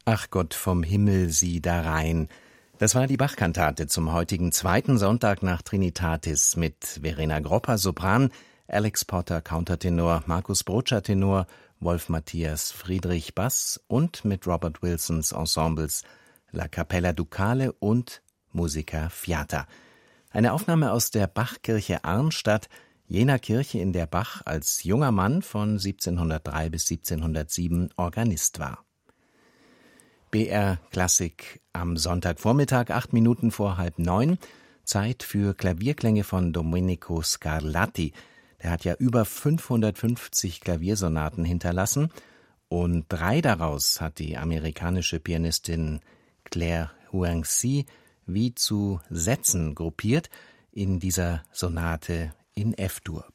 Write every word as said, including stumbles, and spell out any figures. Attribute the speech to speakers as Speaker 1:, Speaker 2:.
Speaker 1: Ach Gott, vom Himmel sieh da rein. Das war die Bach-Kantate zum heutigen zweiten Sonntag nach Trinitatis mit Verena Gropper, Sopran, Alex Potter, Countertenor, Markus Brotscher, Tenor, Wolf Matthias Friedrich, Bass und mit Robert Wilsons Ensembles La Capella Ducale und Musica Fiata. Eine Aufnahme aus der Bachkirche Arnstadt, jener Kirche, in der Bach als junger Mann von siebzehnhundertdrei bis siebzehnhundertsieben Organist war. B R Klassik am Sonntagvormittag, acht Minuten vor halb neun. Zeit für Klavierklänge von Domenico Scarlatti. Der hat ja über fünfhundertfünfzig Klaviersonaten hinterlassen und drei daraus hat die amerikanische Pianistin Claire Huang-Si wie zu Sätzen gruppiert in dieser Sonate in F-Dur.